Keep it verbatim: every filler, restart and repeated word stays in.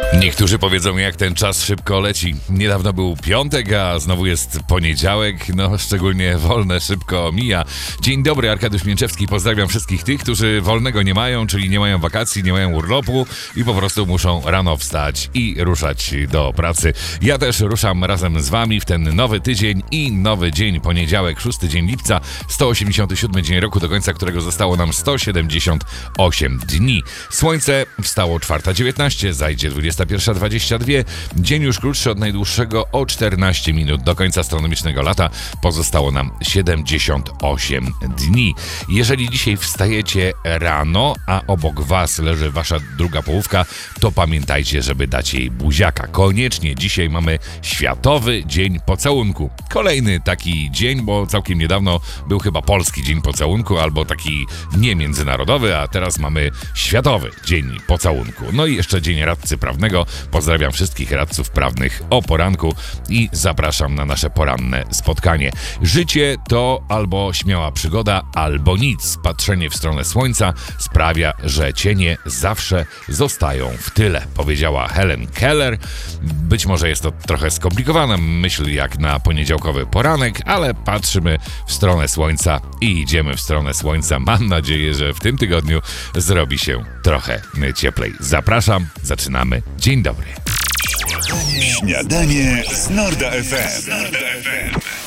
Niektórzy powiedzą, jak ten czas szybko leci. Niedawno był piątek, a znowu jest poniedziałek. No, szczególnie wolne szybko mija. Dzień dobry, Arkadiusz Mięczewski. Pozdrawiam wszystkich tych, którzy wolnego nie mają, czyli nie mają wakacji, nie mają urlopu i po prostu muszą rano wstać i ruszać do pracy. Ja też ruszam razem z wami w ten nowy tydzień i nowy dzień, poniedziałek, szósty dzień lipca, sto osiemdziesiąty siódmy dzień roku, do końca którego zostało nam sto siedemdziesiąt osiem dni. Słońce wstało czwarta dziewiętnaście, zajdzie dwudziesta pierwsza dwadzieścia dwa. Dzień już krótszy od najdłuższego o czternaście minut. Do końca astronomicznego lata pozostało nam siedemdziesiąt osiem dni. Jeżeli dzisiaj wstajecie rano, a obok was leży wasza druga połówka, to pamiętajcie, żeby dać jej buziaka. Koniecznie dzisiaj mamy Światowy Dzień Pocałunku. Kolejny taki dzień, bo całkiem niedawno był chyba Polski Dzień Pocałunku, albo taki niemiędzynarodowy, a teraz mamy Światowy Dzień Pocałunku. No i jeszcze Dzień Radcy Prawnego. Pozdrawiam wszystkich radców prawnych o poranku i zapraszam na nasze poranne spotkanie. Życie to albo śmiała przygoda, albo nic. Patrzenie w stronę słońca sprawia, że cienie zawsze zostają w tyle, powiedziała Helen Keller. Być może jest to trochę skomplikowana myśl jak na poniedziałkowy poranek, ale patrzymy w stronę słońca i idziemy w stronę słońca. Mam nadzieję, że w tym tygodniu zrobi się trochę cieplej. Zapraszam, zaczynamy. Dzień dobry. Śniadanie z Norda F M.